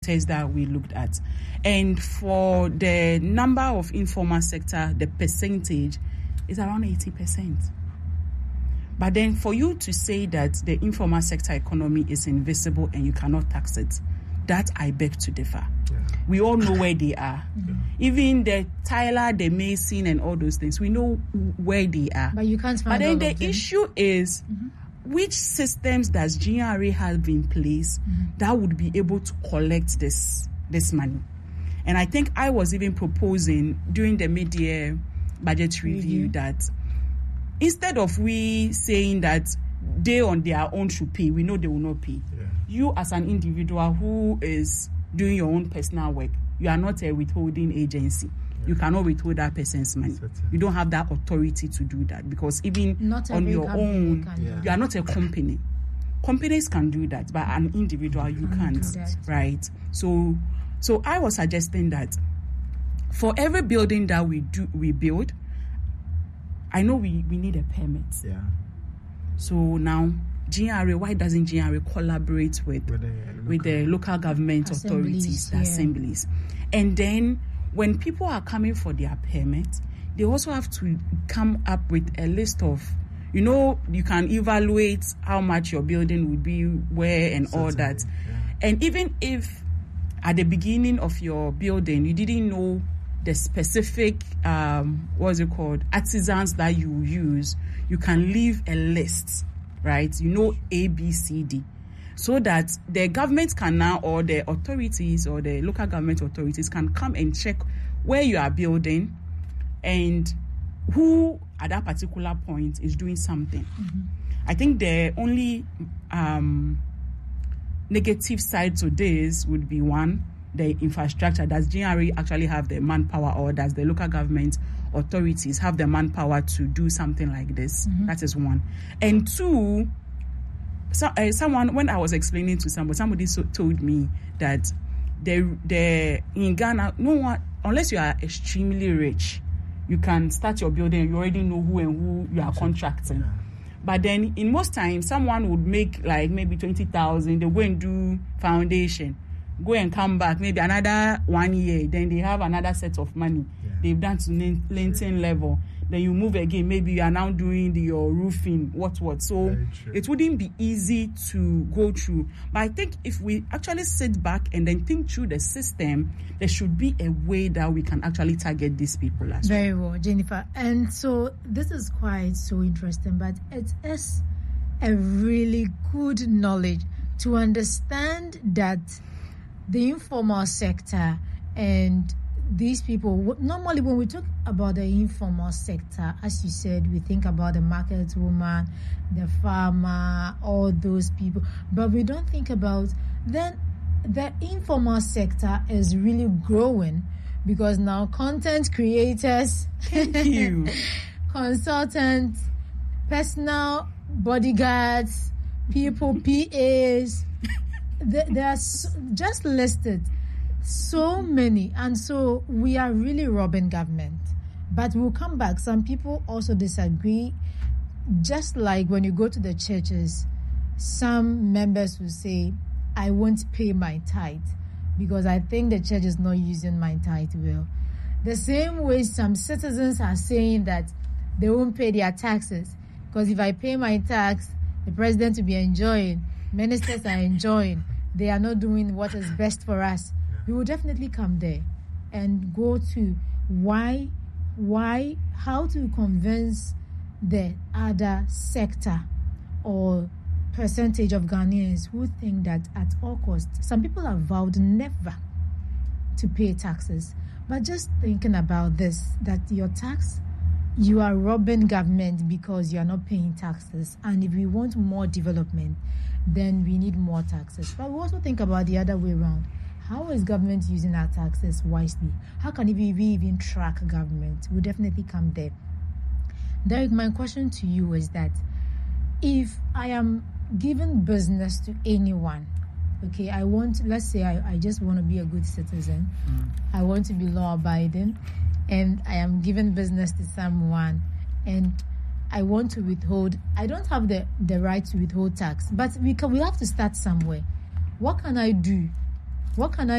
test that we looked at. And for the number of informal sector, the percentage is around 80%. But then for you to say that the informal sector economy is invisible and you cannot tax it, that I beg to differ. Yeah. We all know where they are. Mm-hmm. Even the Tyler, the Mason, and all those things, we know where they are. But you can't find. But then the issue is, which systems does GRA have in place that would be able to collect this money? And I think I was even proposing during the mid-year budget review that instead of we saying that they on their own should pay, we know they will not pay. Yeah. You as an individual who is doing your own personal work, you are not a withholding agency. Yeah. You cannot withhold that person's money. You don't have that authority to do that because even on your own, you are not a company. Companies can do that, but an individual, you can't, right? So I was suggesting that for every building that we build, I know we need a permit. Yeah. So now, GRA, why doesn't GRA collaborate with the local government authorities, the assemblies? And then when people are coming for their permit, they also have to come up with a list of, you can evaluate how much your building would be, where, and all that. Yeah. And even if at the beginning of your building, you didn't know the specific, artisans that you use, you can leave a list, right? A, B, C, D. So that the government can now, or the authorities or the local government authorities can come and check where you are building and who at that particular point is doing something. Mm-hmm. I think the only negative side to this would be one, the infrastructure. Does GRA actually have the manpower, or does the local government authorities have the manpower to do something like this? Mm-hmm. That is one. And two, someone, when I was explaining to somebody told me that in Ghana, no one, unless you are extremely rich, you can start your building, you already know who and who you are contracting. Yeah. But then in most times, someone would make like maybe 20,000, they go and do foundation, go and come back, maybe another 1 year, then they have another set of money. Yeah. They've done to linting level. Then you move again, maybe you are now doing your roofing, what. So it wouldn't be easy to go through. But I think if we actually sit back and then think through the system, there should be a way that we can actually target these people as well. Very well, Jennifer. And so this is quite so interesting, but it is a really good knowledge to understand that the informal sector and these people, normally when we talk about the informal sector, as you said, we think about the market woman, the farmer, all those people, but we don't think about then the informal sector is really growing because now content creators, consultants, personal bodyguards, people, PAs, they are just listed. So many, and so we are really robbing government. But we'll come back. Some people also disagree. Just like when you go to the churches, some members will say, I won't pay my tithe because I think the church is not using my tithe well. The same way some citizens are saying that they won't pay their taxes because if I pay my tax, the president will be enjoying, ministers are enjoying, they are not doing what is best for us. We will definitely come there and go to how to convince the other sector or percentage of Ghanaians who think that at all costs, some people have vowed never to pay taxes. But just thinking about this, that your tax, you are robbing government because you are not paying taxes. And if we want more development, then we need more taxes. But we also think about the other way around. How is government using our taxes wisely? How can we even track government? We'll definitely come there. Derek, my question to you is that if I am giving business to anyone, okay, let's say I just want to be a good citizen. I want to be law-abiding, and I am giving business to someone, and I want to withhold. I don't have the right to withhold tax, but we have to start somewhere. What can I do What can I